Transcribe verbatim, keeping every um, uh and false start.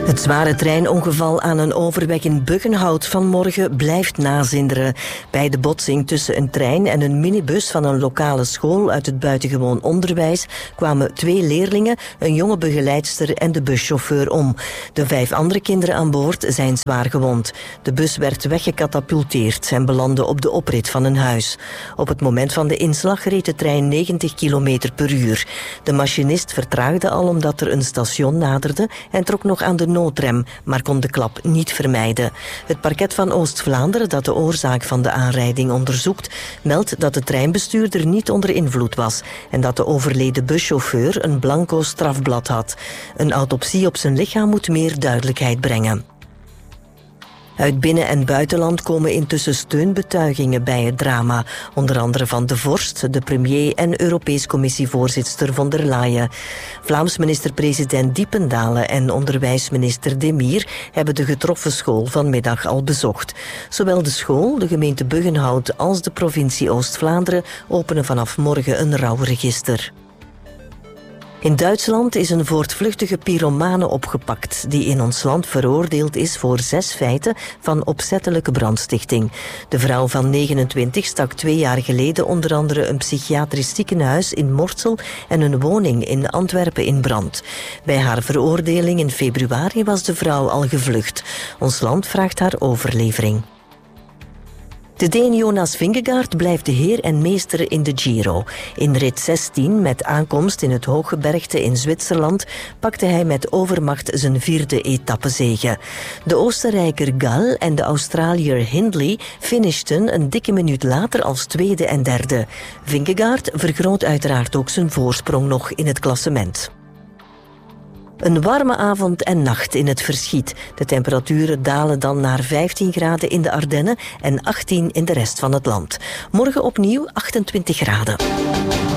Het zware treinongeval aan een overweg in Buggenhout vanmorgen blijft nazinderen. Bij de botsing tussen een trein en een minibus van een lokale school uit het buitengewoon onderwijs kwamen twee leerlingen, een jonge begeleidster en de buschauffeur om. De vijf andere kinderen aan boord zijn zwaar gewond. De bus werd weggecatapulteerd en belandde op de oprit van een huis. Op het moment van de inslag reed de trein negentig kilometer per uur. De machinist vertraagde al omdat er een station naderde en trok nog aan de noodrem, maar kon de klap niet vermijden. Het parket van Oost-Vlaanderen, dat de oorzaak van de aanrijding onderzoekt, meldt dat de treinbestuurder niet onder invloed was en dat de overleden buschauffeur een blanco strafblad had. Een autopsie op zijn lichaam moet meer duidelijkheid brengen. Uit binnen- en buitenland komen intussen steunbetuigingen bij het drama. Onder andere van de vorst, de premier en Europees Commissievoorzitter von der Leyen. Vlaams minister-president Diependalen en onderwijsminister De Mier hebben de getroffen school vanmiddag al bezocht. Zowel de school, de gemeente Buggenhout als de provincie Oost-Vlaanderen openen vanaf morgen een rouwregister. In Duitsland is een voortvluchtige pyromane opgepakt die in ons land veroordeeld is voor zes feiten van opzettelijke brandstichting. De vrouw van negenentwintig stak twee jaar geleden onder andere een psychiatrisch ziekenhuis in Mortsel en een woning in Antwerpen in brand. Bij haar veroordeling in februari was de vrouw al gevlucht. Ons land vraagt haar overlevering. De Deen Jonas Vingegaard blijft de heer en meester in de Giro. In rit zestien, met aankomst in het Hooggebergte in Zwitserland, pakte hij met overmacht zijn vierde etappezege. De Oostenrijker Gal en de Australiër Hindley finishten een dikke minuut later als tweede en derde. Vingegaard vergroot uiteraard ook zijn voorsprong nog in het klassement. Een warme avond en nacht in het Verschiet. De temperaturen dalen dan naar vijftien graden in de Ardennen en achttien in de rest van het land. Morgen opnieuw achtentwintig graden.